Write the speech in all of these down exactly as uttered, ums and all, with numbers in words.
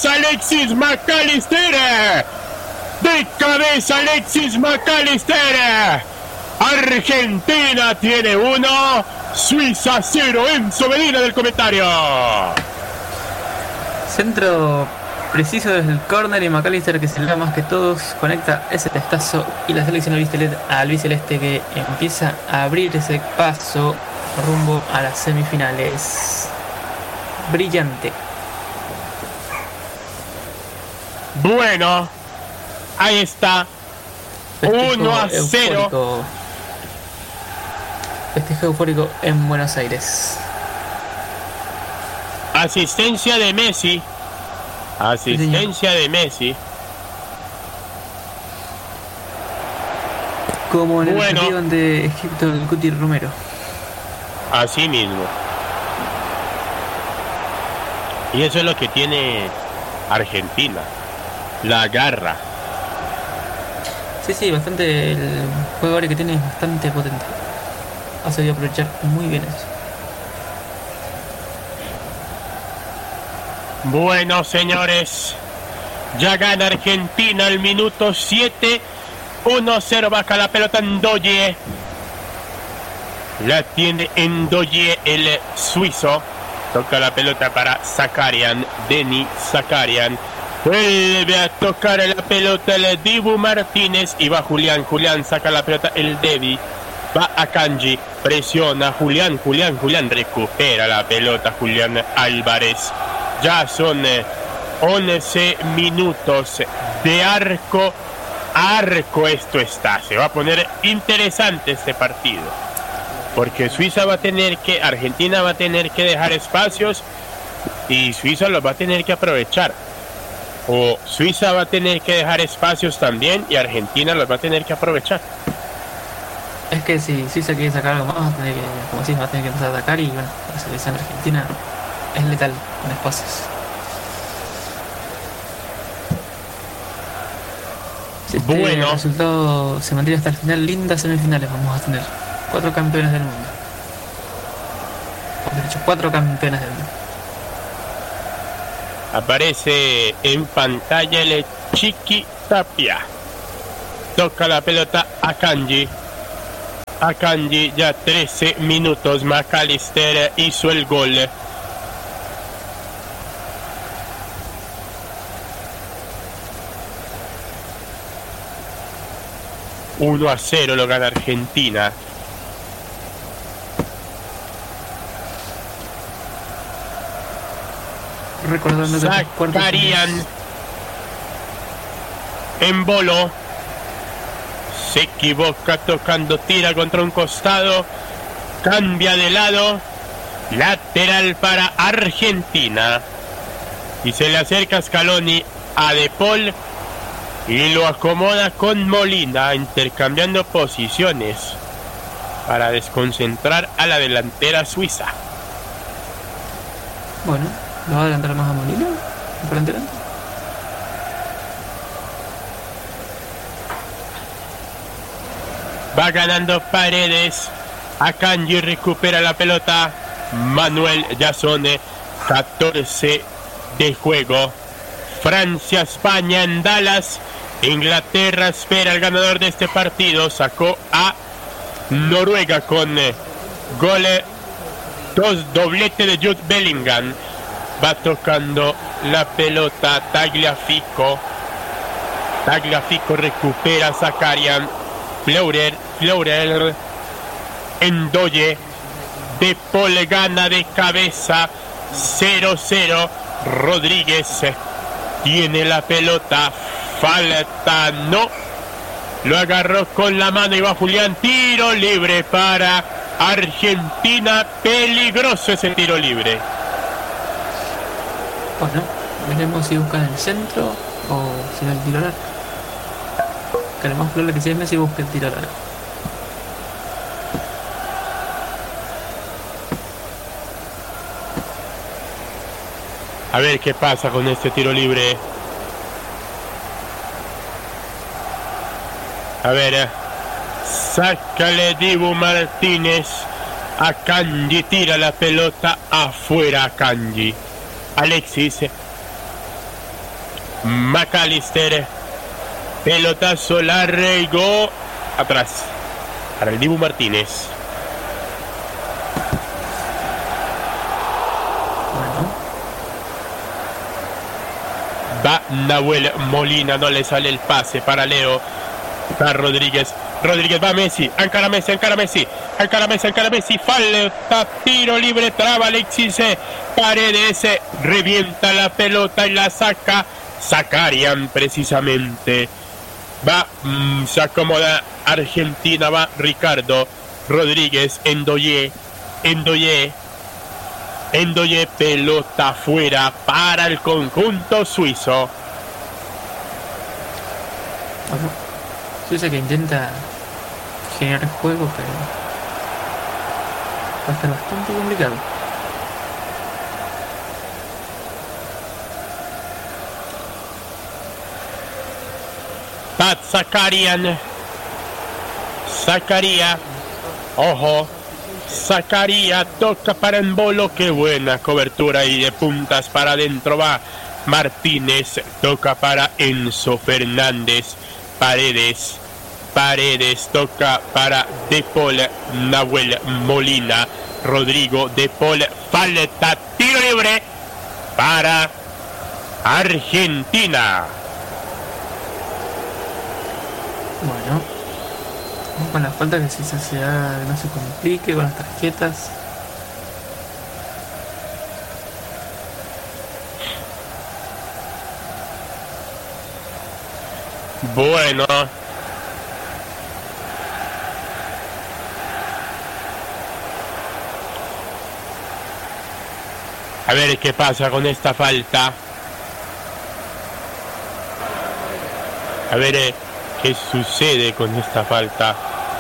cabeza Alexis McAllister. De cabeza Alexis McAllister. Argentina tiene uno, Suiza cero. Enzo Medina del comentario. Centro preciso desde el córner y McAllister, que se le da más que todos, conecta ese testazo y la selección albiceleste que empieza a abrir ese paso rumbo a las semifinales. Brillante. Bueno, ahí está. uno a cero. Festejo eufórico en Buenos Aires. Asistencia de Messi. Asistencia de Messi. Como en el bueno, partido ante Egipto del Cuti Romero. Así mismo. Y eso es lo que tiene Argentina. La garra. Sí, sí, bastante. El juego ahora que tiene es bastante potente. Ha sabido aprovechar muy bien eso. Bueno, señores, ya gana Argentina al minuto siete. uno cero, baja la pelota Ndoye. La tiene Ndoye, el suizo. Toca la pelota para Zakarian. Denis Zakarian. Vuelve a tocar la pelota el Dibu Martínez. Y va Julián. Julián saca la pelota el Devi. Va a Kanji. Presiona Julián. Julián. Julián recupera la pelota. Julián Álvarez. Ya son once minutos de arco a arco. Esto está. Se va a poner interesante este partido. Porque Suiza va a tener que, Argentina va a tener que dejar espacios y Suiza los va a tener que aprovechar. O Suiza va a tener que dejar espacios también y Argentina los va a tener que aprovechar. Es que si Suiza quiere sacar algo más, va a tener que, como si va a tener que empezar a atacar y bueno, la selección argentina es letal en espacios. Si este bueno, el resultado se mantiene hasta el final, lindas semifinales vamos a tener. Cuatro campeones del mundo. De hecho, cuatro campeones del mundo. Aparece en pantalla el Chiqui Tapia. Toca la pelota a Kanji. A Kanji, ya trece minutos. McAllister hizo el gol. uno a cero lo gana Argentina. Recordando que Zakarian en bolo. Se equivoca tocando, tira contra un costado. Cambia de lado. Lateral para Argentina. Y se le acerca Scaloni a De Paul. Y lo acomoda con Molina, intercambiando posiciones para desconcentrar a la delantera suiza. Bueno, ¿lo va a adelantar más a Molina? ¿Por delante? Va ganando Paredes. Akanji recupera la pelota. Manuel Yazone. catorce de juego. Francia, España en Dallas. Inglaterra espera al ganador de este partido. Sacó a Noruega con eh, gol, eh, dos doblete de Jude Bellingham. Va tocando la pelota Tagliafico. Tagliafico recupera Zakarian. Fleurer, Fleurer, Ndoye. De Paul gana de cabeza. cero cero. Rodríguez tiene la pelota. Falta, no. Lo agarró con la mano y va Julián. Tiro libre para Argentina. Peligroso ese tiro libre. Bueno, veremos si buscan el centro o si no el tiro largo. Que lo más probable que sea Messi busque el tiro largo. A ver qué pasa con este tiro libre. A ver, eh. sácale Dibu Martínez. A Kanji, tira la pelota afuera. Kanji. Alexis. McAllister. Pelotazo largo atrás para el Dibu Martínez. Va Nahuel Molina, no le sale el pase para Leo. Va Rodríguez. Rodríguez va Messi. Encara Messi, encara Messi. Encara Messi, encara Messi. Falta, tiro libre, traba Alexis Paredes. Revienta la pelota y la saca Zakarian precisamente. Va, mmm, se acomoda Argentina, va Ricardo Rodríguez, Endoye, Endoye, Endoye, pelota fuera para el conjunto suizo. Bueno, Suiza que intenta generar juego, pero va a estar bastante complicado. Pat Zakarian. Zakaria. Ojo. Zakaria toca para Embolo. Qué buena cobertura y de puntas para adentro va Martínez. Toca para Enzo Fernández. Paredes. Paredes toca para De Paul. Nahuel Molina. Rodrigo De Paul. Falta. Tiro libre para Argentina. Bueno, con la falta que si se haga, no se complique con las tarjetas. Bueno. A ver qué pasa con esta falta. A ver eh, qué sucede con esta falta.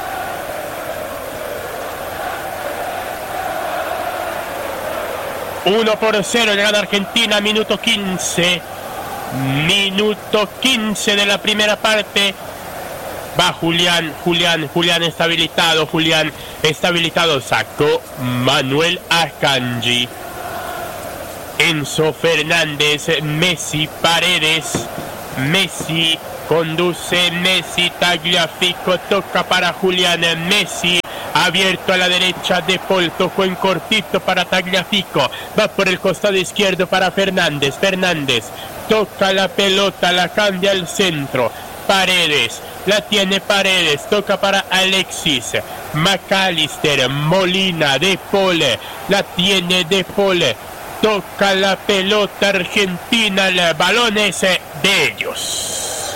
uno por cero le gana Argentina, minuto quince. Minuto quince de la primera parte. Va Julián, Julián, Julián está habilitado, Julián está habilitado. Sacó Manuel Akanji. Enzo Fernández, Messi, Paredes, Messi, conduce Messi, Tagliafico, toca para Julián, Messi, abierto a la derecha, De Paul, tocó en cortito para Tagliafico, va por el costado izquierdo para Fernández, Fernández, toca la pelota, la cambia al centro, Paredes, la tiene Paredes, toca para Alexis, McAllister, Molina, De Paul, la tiene De Paul, toca la pelota Argentina, el balón es de ellos.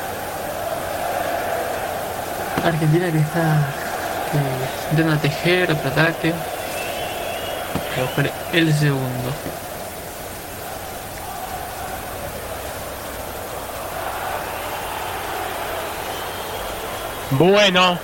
Argentina que está que intenta tejer otro ataque. Voy a buscar el segundo. Bueno,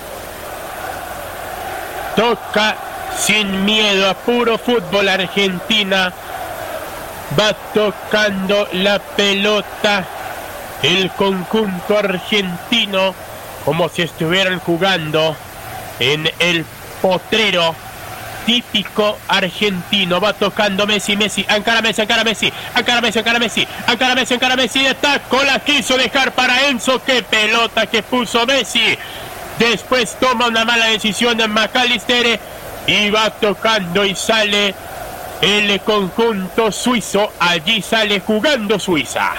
toca sin miedo a puro fútbol. Argentina va tocando la pelota el conjunto argentino como si estuvieran jugando en el potrero típico argentino. Va tocando Messi, Messi, encara Messi, encara Messi, encara Messi, encara Messi, encara Messi, encara Messi, de taco, la quiso dejar para Enzo. Qué pelota que puso Messi. Después toma una mala decisión en McAllister y va tocando y sale el conjunto suizo. Allí sale jugando Suiza.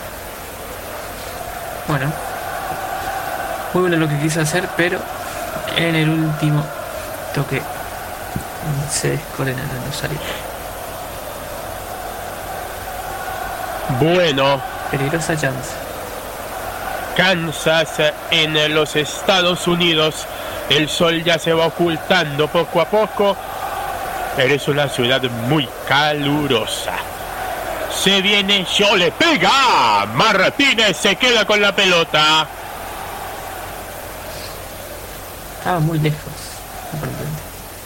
Bueno, muy bueno lo que quiso hacer, pero en el último toque se descorena el Rosario. Bueno, peligrosa chance. Kansas en los Estados Unidos. El sol ya se va ocultando poco a poco, pero es una ciudad muy calurosa. Se viene, yo le pega. Martínez se queda con la pelota. Estaba muy lejos, aparentemente.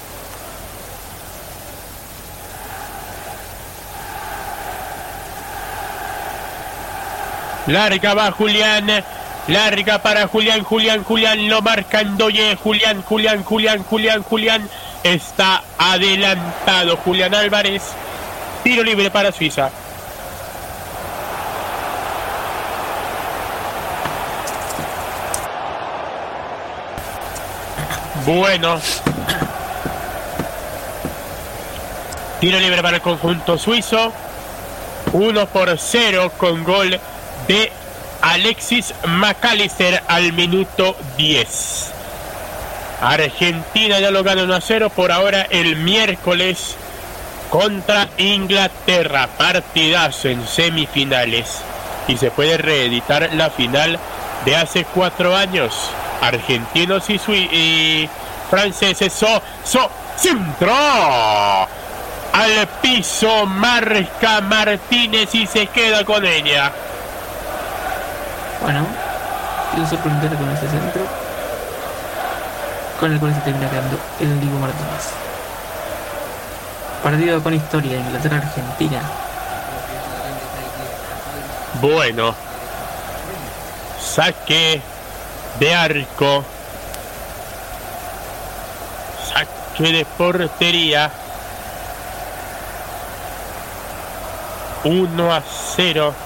Larga va Julián. Larga para Julián, Julián, Julián, lo marca Endoye, Julián, Julián, Julián, Julián, Julián, está adelantado Julián Álvarez, tiro libre para Suiza. Bueno. Tiro libre para el conjunto suizo. uno por cero con gol de Alexis McAllister al minuto diez. Argentina ya lo gana uno a cero. Por ahora el miércoles contra Inglaterra. Partidazo en semifinales. Y se puede reeditar la final de hace cuatro años. Argentinos y, sui- y franceses. So, so, centro. Al piso marca Martínez y se queda con ella. Bueno, quiero sorprender con ese centro, con el cual se termina quedando el Dibu Martínez. Partido con historia, Inglaterra-Argentina. Bueno, saque de arco, saque de portería. uno a cero.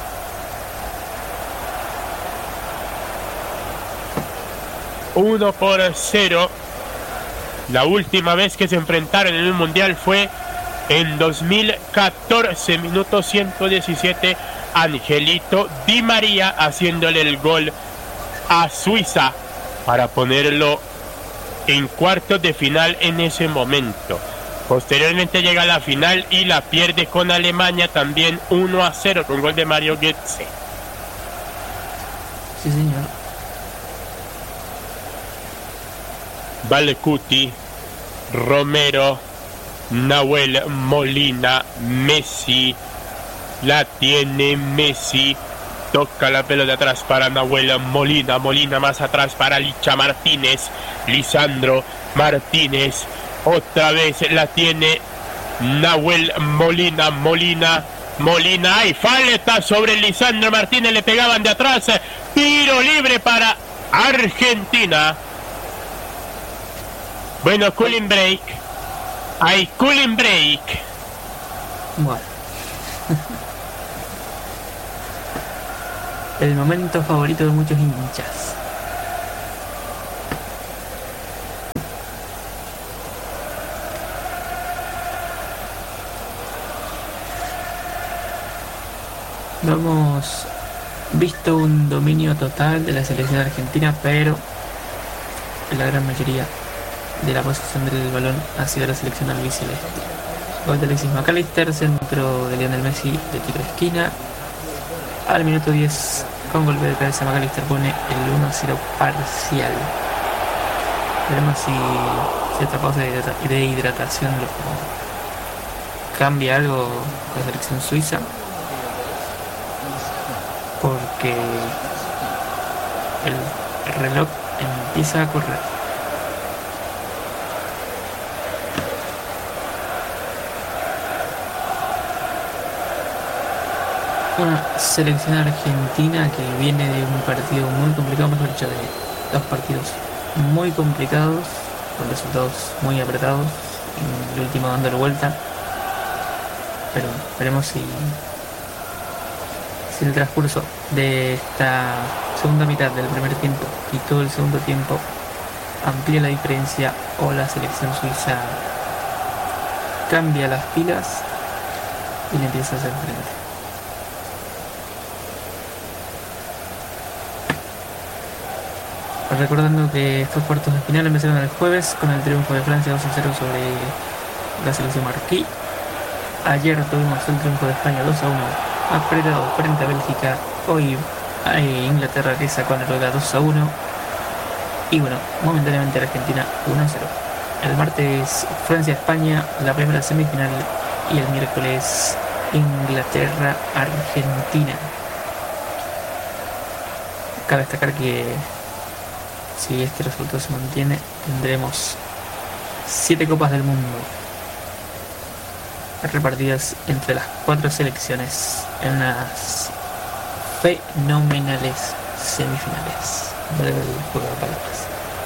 uno por cero. La última vez que se enfrentaron en un mundial fue en dos mil catorce, minuto ciento diecisiete. Angelito Di María haciéndole el gol a Suiza para ponerlo en cuartos de final en ese momento. Posteriormente llega a la final y la pierde con Alemania también uno a cero con gol de Mario Götze. Sí, señor. Valcuti, Romero, Nahuel Molina, Messi. La tiene Messi. Toca la pelota atrás para Nahuel Molina. Molina más atrás para Licha Martínez. Lisandro Martínez. Otra vez la tiene Nahuel Molina. Molina. Molina. ¡Ay! Falta sobre Lisandro Martínez. Le pegaban de atrás. Tiro libre para Argentina. Bueno, cooling break. Hay cooling break. Bueno. El momento favorito de muchos hinchas. No hemos visto un dominio total de la selección argentina, pero en la gran mayoría de la posesión del balón ha sido la selección albiceleste. Gol de Alexis McAllister, centro de Lionel Messi de tiro de esquina. Al minuto diez, con golpe de cabeza, McAllister pone el uno a cero parcial. Veremos si, si esta pausa de, hidrata- de hidratación lo cambia algo con la selección suiza, porque el reloj empieza a correr. Una selección argentina que viene de un partido muy complicado, mejor dicho, de dos partidos muy complicados, con resultados muy apretados, en el último dándole vuelta. Pero veremos si, si el transcurso de esta segunda mitad del primer tiempo y todo el segundo tiempo amplía la diferencia o la selección suiza cambia las pilas y le empieza a hacer frente. Recordando que estos cuartos de final empezaron el jueves con el triunfo de Francia dos a cero sobre la selección marroquí. Ayer tuvimos el triunfo de España dos a uno apretado frente a Bélgica. Hoy hay Inglaterra que sacó a Noruega dos a uno. Y bueno, momentáneamente Argentina uno a cero. El martes Francia-España, la primera semifinal. Y el miércoles Inglaterra-Argentina. Cabe destacar que si este resultado se mantiene, tendremos siete copas del mundo repartidas entre las cuatro selecciones en unas fenomenales semifinales. Breve el juego de palabras.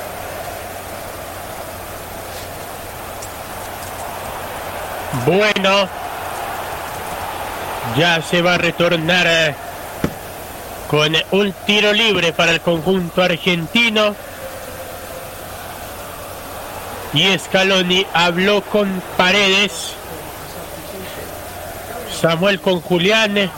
Bueno, ya se va a retornar eh, con un tiro libre para el conjunto argentino. y Scaloni habló con Paredes, Samuel con Julián,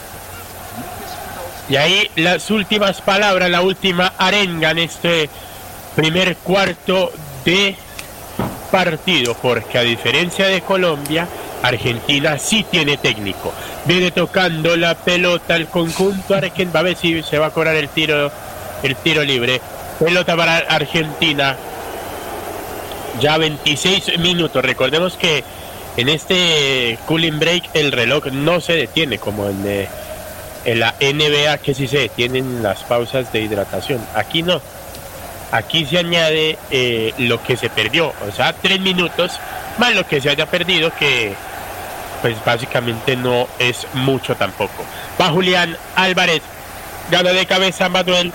y ahí las últimas palabras, la última arenga en este primer cuarto de partido, porque a diferencia de Colombia, Argentina sí tiene técnico. Viene tocando la pelota el conjunto argentino. Va a ver si se va a cobrar el tiro, el tiro libre. Pelota para Argentina. Ya veintiséis minutos. Recordemos que en este cooling break el reloj no se detiene como en, eh, en la N B A, que sí se detienen las pausas de hidratación. Aquí no. Aquí se añade eh, lo que se perdió, o sea, tres minutos más lo que se haya perdido, que pues básicamente no es mucho tampoco. Va Julián Álvarez, gana de cabeza Manuel.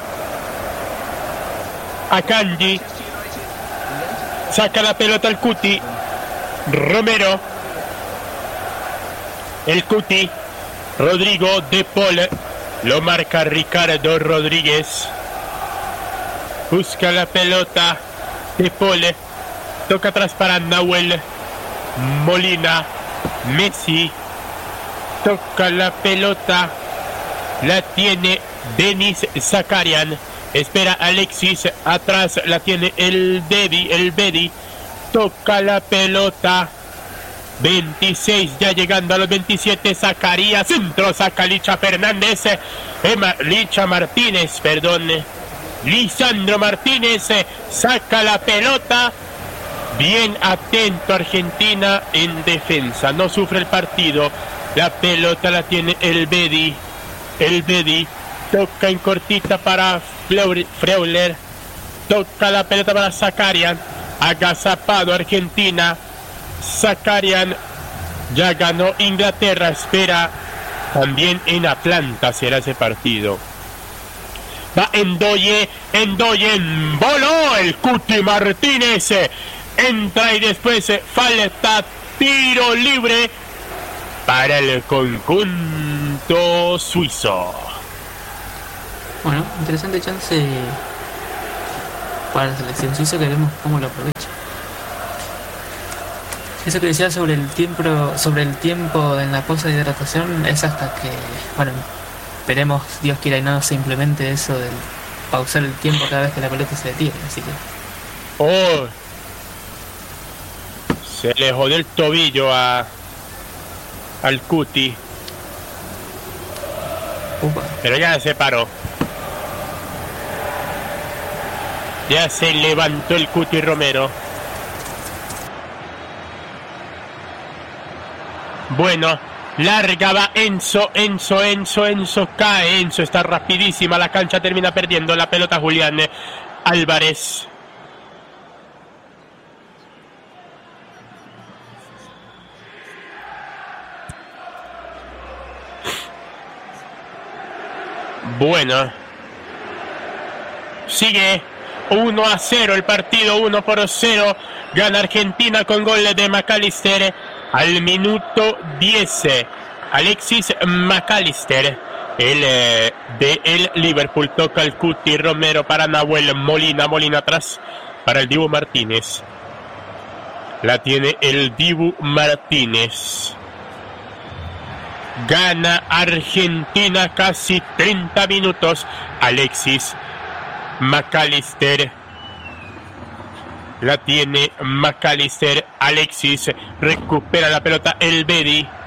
Akanji, saca la pelota al Cuti. Romero, el Cuti. Rodrigo de Paul, lo marca Ricardo Rodríguez. Busca la pelota de Paul, toca atrás para Nahuel Molina. Messi toca la pelota, la tiene Denis Zakarian, espera Alexis, atrás la tiene el Dedi, el Bedi, toca la pelota, veintiséis, ya llegando a los veintisiete, Zacarías, centro, saca Licha Fernández, Emma, Licha Martínez, perdón, Lisandro Martínez, saca la pelota. Bien atento Argentina en defensa, no sufre el partido. La pelota la tiene el Bedi, el Bedi toca en cortita para Freuler, toca la pelota para Zakarian, agazapado Argentina. Zakarian ya ganó Inglaterra, espera también en Atlanta será ese partido. Va Endoye, Endoye, voló el Cuti Martínez. Entra y después falta tiro libre para el conjunto suizo. Bueno, interesante chance para la selección suiza, que vemos cómo lo aprovecha. Eso que decía sobre el tiempo, sobre el tiempo en la pausa de hidratación es hasta que, bueno, esperemos, Dios quiera y no se implemente eso del pausar el tiempo cada vez que la pelota se detiene, así que. Oh. Se le jodió el tobillo a al Cuti. Upa. Pero ya se paró. Ya se levantó el Cuti Romero. Bueno, larga va Enzo, Enzo, Enzo, Enzo, cae Enzo, está rapidísima la cancha, termina perdiendo la pelota Julián Álvarez. Bueno, sigue uno a cero el partido, uno por cero, gana Argentina con gol de McAllister al minuto diez. Alexis McAllister, el eh, de el Liverpool, toca el Cuti Romero para Nahuel Molina, Molina atrás para el Dibu Martínez, la tiene el Dibu Martínez. Gana Argentina casi treinta minutos. Alexis McAllister, la tiene McAllister. Alexis recupera la pelota. El Bedi